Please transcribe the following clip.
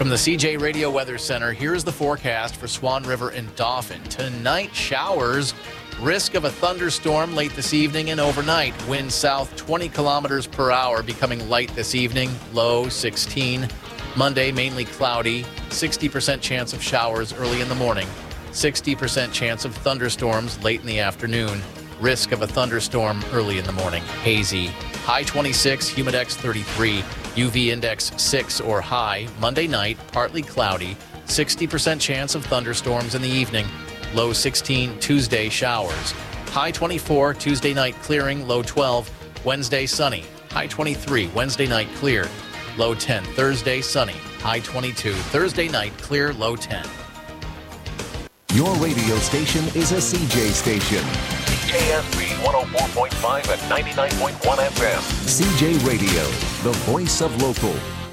From the CJ Radio Weather Center, here's the forecast for Swan River and Dauphin. Tonight, showers. Risk of a thunderstorm late this evening and overnight. Wind south 20 kilometers per hour, becoming light this evening. Low 16. Monday, mainly cloudy. 60% chance of showers early in the morning. 60% chance of thunderstorms late in the afternoon. Risk of a thunderstorm early in the morning. Hazy. High 26, humidex 33. UV index 6 or high. Monday night, partly cloudy. 60% chance of thunderstorms in the evening. Low 16, Tuesday showers. High 24, Tuesday night clearing. Low 12, Wednesday sunny. High 23, Wednesday night clear. Low 10, Thursday sunny. High 22, Thursday night clear. Low 10. Your radio station is a CJ station. CJSB 104.5 and 99.1 FM. CJ Radio, the voice of local.